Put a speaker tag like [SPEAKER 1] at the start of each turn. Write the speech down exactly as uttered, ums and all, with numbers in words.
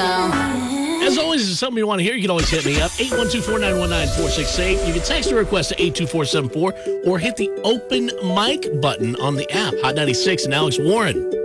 [SPEAKER 1] As always, if it's something you want to hear, you can always hit me up. eight one two, four nine one, nine four six eight. You can text a request to eight two four seven four or hit the open mic button on the app. Hot ninety-six and Alex Warren.